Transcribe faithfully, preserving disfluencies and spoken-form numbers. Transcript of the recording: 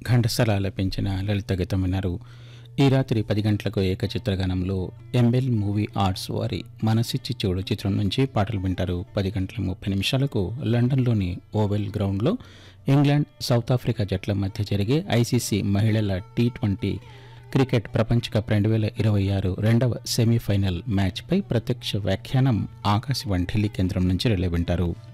ఘంటసాల ఆలపించిన లలిత గీతం విన్నారు. ఈ రాత్రి పది గంటలకు ఏకచిత్రగానంలో ఎంఎల్ మూవీ ఆర్ట్స్ వారి మనసిచ్చి చూడు చిత్రం నుంచి పాటలు వింటారు. పది గంటల ముప్పై నిమిషాలకు లండన్లోని ఓవెల్ గ్రౌండ్లో ఇంగ్లాండ్ సౌత్ ఆఫ్రికా జట్ల మధ్య జరిగే ఐసీసీ మహిళల టీ ట్వంటీ క్రికెట్ ప్రపంచ కప్ రెండు వేల ఇరవై ఆరు రెండవ సెమీఫైనల్ మ్యాచ్పై ప్రత్యక్ష వ్యాఖ్యానం ఆకాశవాణి ఢిల్లీ కేంద్రం నుంచి రిలే వింటారు.